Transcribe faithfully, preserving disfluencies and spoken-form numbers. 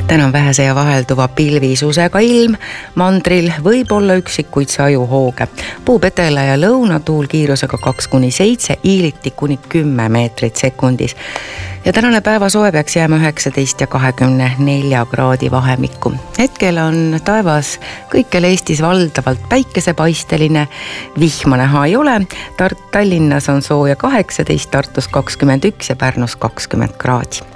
täna on vähese ja vahelduva pilvisusega ilm, mandril võib olla üksikuid sajuhooge. Puhub etela ja lõunatuul kiirusega kaks kuni seitse, iiliti kuni kümme meetrit sekundis. Ja tänane päevasoe peaks jääma üheksateist ja kahekümne nelja kraadi vahemikku. Hetkel on taevas kõikjal Eestis valdavalt päikesepaisteline, vihma näha ei ole. Tallinnas on sooja kaheksateist, Tartus kakskümmend üks ja Pärnus kakskümmend kraadi.